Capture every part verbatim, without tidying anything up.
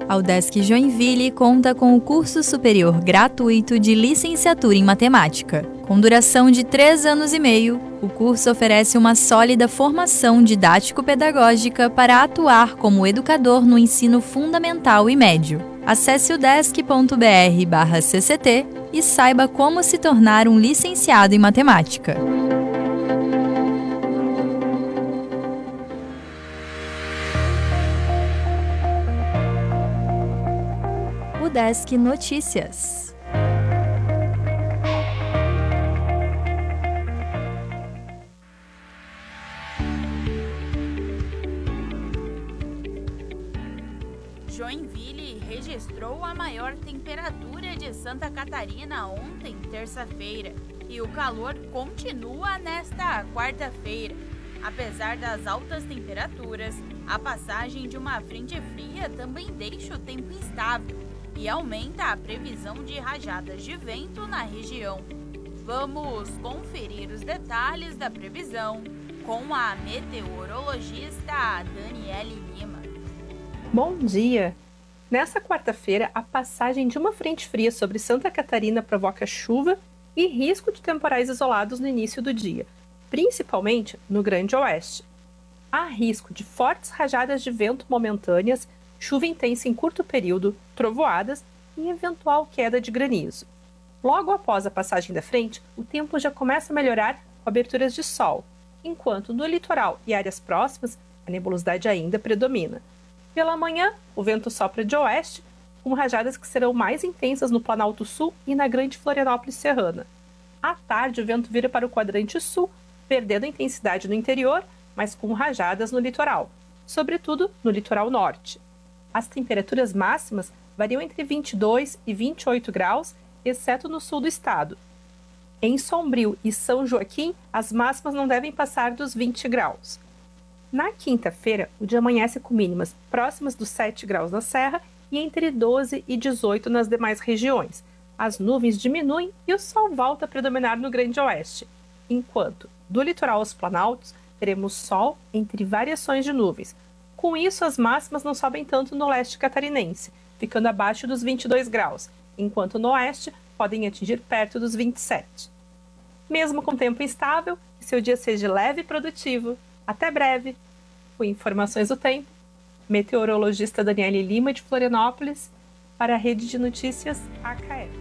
A UDESC Joinville conta com o curso superior gratuito de licenciatura em matemática. Com duração de três anos e meio, o curso oferece uma sólida formação didático-pedagógica para atuar como educador no ensino fundamental e médio. Acesse udesc ponto br barra C C T e saiba como se tornar um licenciado em matemática. UDESC Notícias. Joinville registrou a maior temperatura de Santa Catarina ontem, terça-feira, e o calor continua nesta quarta-feira. Apesar das altas temperaturas, a passagem de uma frente fria também deixa o tempo instável e aumenta a previsão de rajadas de vento na região. Vamos conferir os detalhes da previsão com a meteorologista Daniele Lima. Bom dia! Nessa quarta-feira, a passagem de uma frente fria sobre Santa Catarina provoca chuva e risco de temporais isolados no início do dia, principalmente no Grande Oeste. Há risco de fortes rajadas de vento momentâneas, chuva intensa em curto período, trovoadas e eventual queda de granizo. Logo após a passagem da frente, o tempo já começa a melhorar com aberturas de sol, enquanto no litoral e áreas próximas, a nebulosidade ainda predomina. Pela manhã, o vento sopra de oeste, com rajadas que serão mais intensas no Planalto Sul e na Grande Florianópolis Serrana. À tarde, o vento vira para o quadrante sul, perdendo a intensidade no interior, mas com rajadas no litoral, sobretudo no litoral norte. As temperaturas máximas variam entre vinte e dois e vinte e oito graus, exceto no sul do estado. Em Sombrio e São Joaquim, as máximas não devem passar dos vinte graus. Na quinta-feira, o dia amanhece com mínimas próximas dos sete graus na Serra e entre doze e dezoito nas demais regiões. As nuvens diminuem e o sol volta a predominar no Grande Oeste, enquanto, do litoral aos planaltos, teremos sol entre variações de nuvens. Com isso, as máximas não sobem tanto no leste catarinense, ficando abaixo dos vinte e dois graus, enquanto no oeste podem atingir perto dos vinte e sete. Mesmo com tempo instável, que seu dia seja leve e produtivo. Até breve! Com informações do tempo, meteorologista Daniele Lima de Florianópolis, para a Rede de Notícias A K F.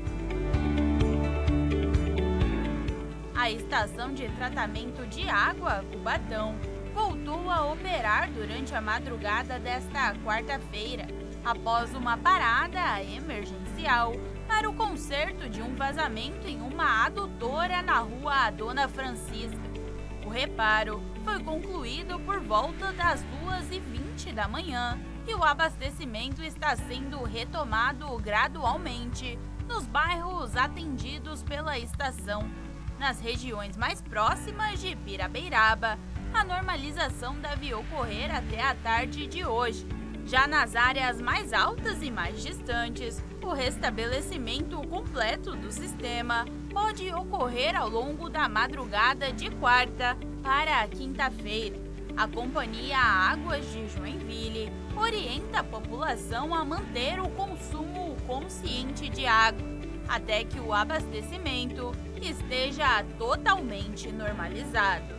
A estação de tratamento de água Cubatão voltou a operar durante a madrugada desta quarta-feira, após uma parada emergencial para o conserto de um vazamento em uma adutora na rua Dona Francisca. O reparo foi concluído por volta das duas e vinte da manhã e o abastecimento está sendo retomado gradualmente nos bairros atendidos pela estação. Nas regiões mais próximas de Pirabeiraba, a normalização deve ocorrer até a tarde de hoje. Já nas áreas mais altas e mais distantes, o restabelecimento completo do sistema pode ocorrer ao longo da madrugada de quarta para quinta-feira. A Companhia Águas de Joinville orienta a população a manter o consumo consciente de água, até que o abastecimento esteja totalmente normalizado.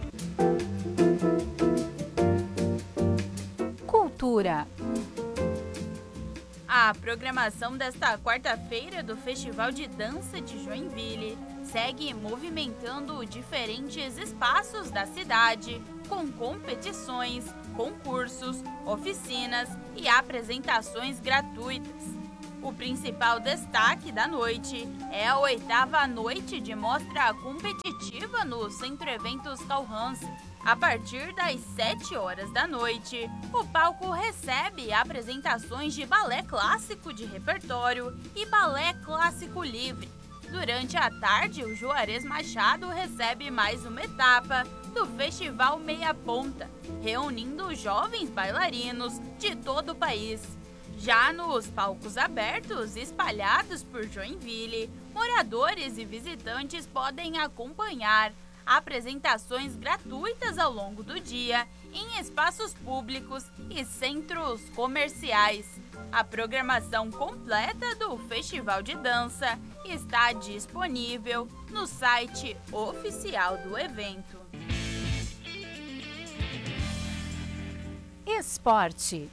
Cultura. A programação desta quarta-feira do Festival de Dança de Joinville segue movimentando diferentes espaços da cidade, com competições, concursos, oficinas e apresentações gratuitas. O principal destaque da noite é a oitava noite de mostra competitiva no Centro Eventos Calhanse. A partir das sete horas da noite, o palco recebe apresentações de balé clássico de repertório e balé clássico livre. Durante a tarde, o Juarez Machado recebe mais uma etapa do Festival Meia Ponta, reunindo jovens bailarinos de todo o país. Já nos palcos abertos espalhados por Joinville, moradores e visitantes podem acompanhar apresentações gratuitas ao longo do dia em espaços públicos e centros comerciais. A programação completa do Festival de Dança está disponível no site oficial do evento. Esporte.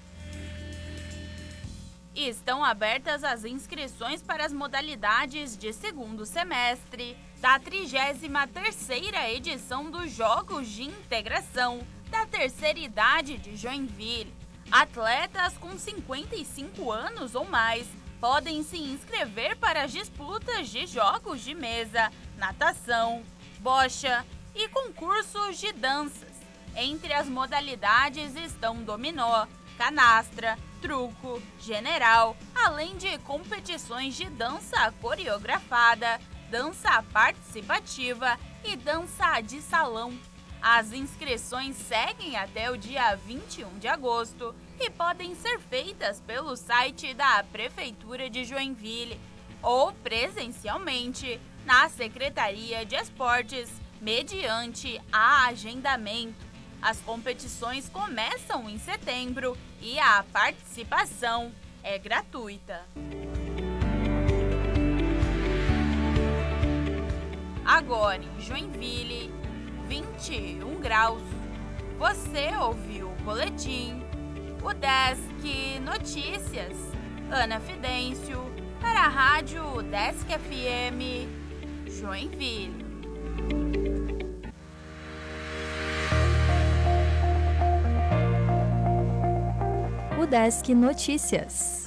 Estão abertas as inscrições para as modalidades de segundo semestre da trigésima terceira edição dos Jogos de Integração da Terceira Idade de Joinville. Atletas com cinquenta e cinco anos ou mais podem se inscrever para as disputas de jogos de mesa, natação, bocha e concursos de danças. Entre as modalidades estão dominó, canastra, truco, general, além de competições de dança coreografada, dança participativa e dança de salão. As inscrições seguem até o dia vinte e um de agosto e podem ser feitas pelo site da Prefeitura de Joinville ou presencialmente na Secretaria de Esportes, mediante agendamento. As competições começam em setembro e a participação é gratuita. Agora em Joinville, vinte e um graus. Você ouviu o boletim, o Desk Notícias, Ana Fidêncio, para a Rádio Desk F M, Joinville. O Desk Notícias.